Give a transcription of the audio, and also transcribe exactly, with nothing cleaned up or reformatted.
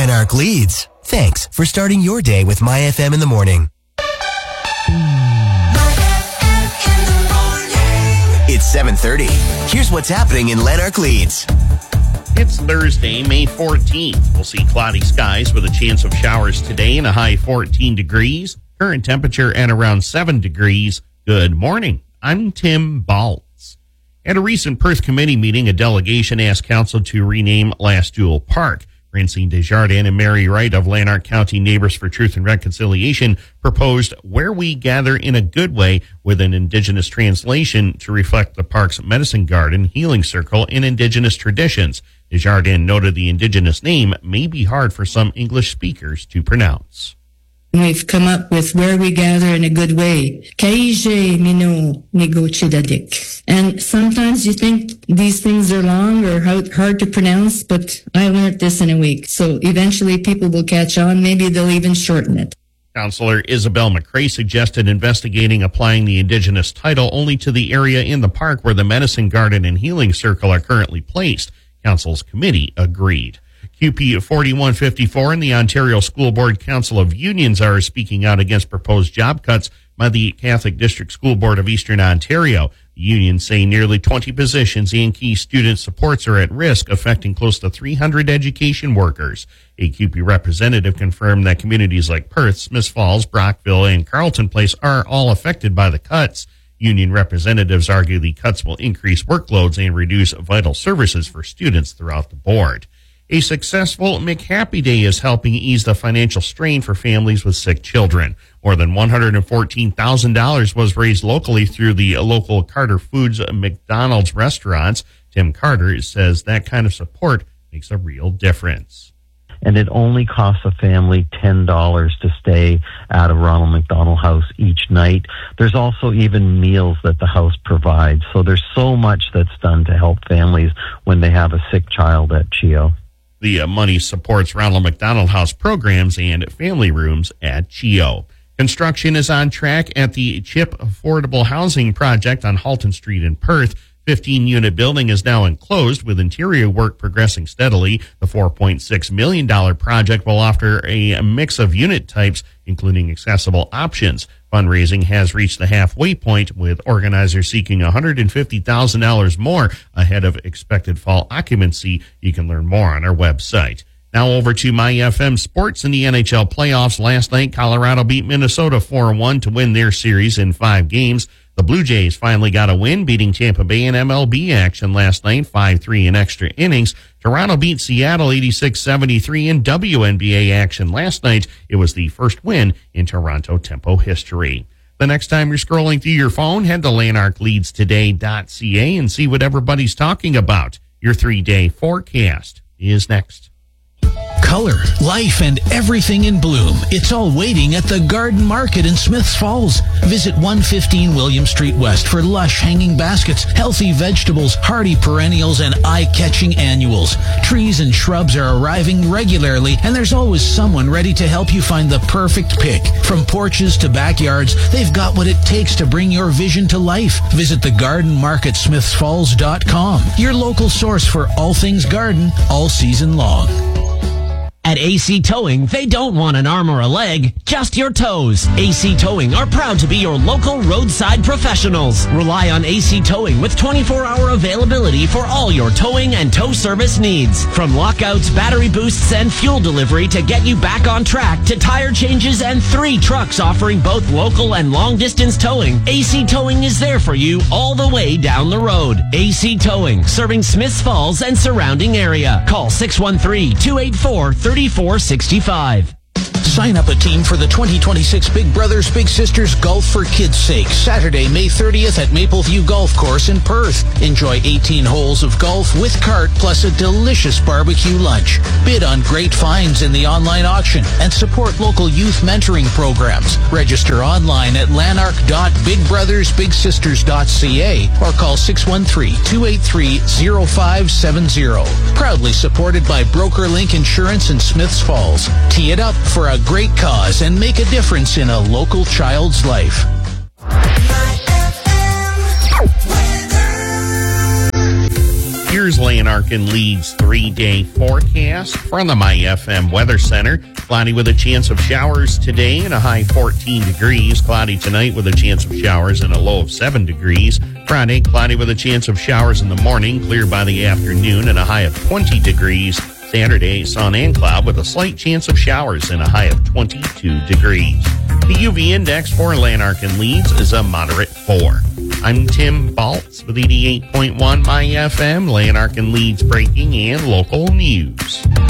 Lanark leads. Thanks for starting your day with My F M in the morning. It's seven thirty. Here's what's happening in Lanark Leads. It's Thursday, May fourteenth. We'll see cloudy skies with a chance of showers today and a high fourteen degrees. Current temperature at around seven degrees. Good morning. I'm Tim Baltz. At a recent Perth committee meeting, a delegation asked council to rename Lastoule Park. Francine Desjardins and Mary Wright of Lanark County Neighbors for Truth and Reconciliation proposed Where We Gather in a Good Way with an Indigenous translation to reflect the park's medicine garden, healing circle, and Indigenous traditions. Desjardins noted the Indigenous name may be hard for some English speakers to pronounce. We've come up with Where We Gather in a Good Way. Kaije Mino Negochidadik. And sometimes you think these things are long or hard to pronounce, but I learned this in a week. So eventually people will catch on. Maybe they'll even shorten it. Councillor Isabel McRae suggested investigating applying the Indigenous title only to the area in the park where the Medicine Garden and Healing Circle are currently placed. Council's committee agreed. Q P forty-one fifty-four and the Ontario School Board Council of Unions are speaking out against proposed job cuts by the Catholic District School Board of Eastern Ontario. The unions say nearly twenty positions and key student supports are at risk, affecting close to three hundred education workers. A Q P representative confirmed that communities like Perth, Smiths Falls, Brockville, and Carleton Place are all affected by the cuts. Union representatives argue the cuts will increase workloads and reduce vital services for students throughout the board. A successful McHappy Day is helping ease the financial strain for families with sick children. More than one hundred fourteen thousand dollars was raised locally through the local Carter Foods McDonald's restaurants. Tim Carter says that kind of support makes a real difference. And it only costs a family ten dollars to stay at a Ronald McDonald House each night. There's also even meals that the house provides. So there's so much that's done to help families when they have a sick child at C H I O. The uh, money supports Ronald McDonald House programs and family rooms at C H I O. Construction is on track at the CHIP Affordable Housing Project on Halton Street in Perth. fifteen-unit building is now enclosed with interior work progressing steadily. The four point six million dollars project will offer a mix of unit types, including accessible options. Fundraising has reached the halfway point, with organizers seeking one hundred fifty thousand dollars more ahead of expected fall occupancy. You can learn more on our website. Now over to My F M Sports in the N H L playoffs. Last night, Colorado beat Minnesota four one to win their series in five games. The Blue Jays finally got a win, beating Tampa Bay in M L B action last night, five three in extra innings. Toronto beat Seattle eighty-six seventy-three in W N B A action last night. It was the first win in Toronto Tempo history. The next time you're scrolling through your phone, head to lanark leads today dot c a and see what everybody's talking about. Your three-day forecast is next. Color, life, and everything in bloom. It's all waiting at the Garden Market in Smiths Falls. Visit one fifteen William Street West for lush hanging baskets, healthy vegetables, hardy perennials, and eye-catching annuals. Trees and shrubs are arriving regularly, and there's always someone ready to help you find the perfect pick. From porches to backyards, they've got what it takes to bring your vision to life. Visit the garden market smiths falls dot com, your local source for all things garden all season long. At A C Towing, they don't want an arm or a leg, just your toes. A C Towing are proud to be your local roadside professionals. Rely on A C Towing with twenty-four hour availability for all your towing and tow service needs. From lockouts, battery boosts, and fuel delivery to get you back on track, to tire changes and three trucks offering both local and long-distance towing, A C Towing is there for you all the way down the road. A C Towing, serving Smiths Falls and surrounding area. Call six one three, two eight four, three four six five. Sign up a team for the twenty twenty-six Big Brothers Big Sisters Golf for Kids' Sake, Saturday, May thirtieth at Mapleview Golf Course in Perth. Enjoy eighteen holes of golf with cart plus a delicious barbecue lunch. Bid on great finds in the online auction and support local youth mentoring programs. Register online at lanark dot big brothers big sisters dot c a or call six one three, two eight three, zero five seven zero. Proudly supported by BrokerLink Insurance in Smiths Falls. Tee it up for a great cause and make a difference in a local child's life. Here's Lanark and Leeds three-day forecast from the My F M Weather Center. Cloudy with a chance of showers today and a high fourteen degrees. Cloudy tonight with a chance of showers and a low of seven degrees. Friday, cloudy with a chance of showers in the morning, clear by the afternoon and a high of twenty degrees. Saturday, sun and cloud with a slight chance of showers and a high of twenty-two degrees. The U V index for Lanark and Leeds is a moderate four. I'm Tim Baltz with eighty-eight point one My F M, Lanark and Leeds breaking and local news.